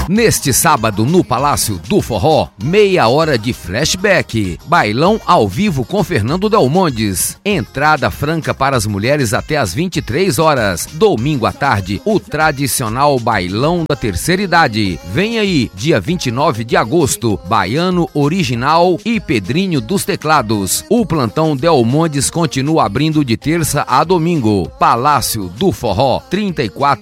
Neste sábado, no Palácio do Forró, meia hora de flashback. Bailão ao vivo com Fernando Delmondes. Entrada franca para as mulheres até às 23 horas. Domingo à tarde, o tradicional bailão da terceira idade. Vem aí, dia 29 de agosto, Baiano Original e Pedrinho dos Teclados. O plantão Delmondes continua abrindo de terça a domingo. Palácio do Forró, 34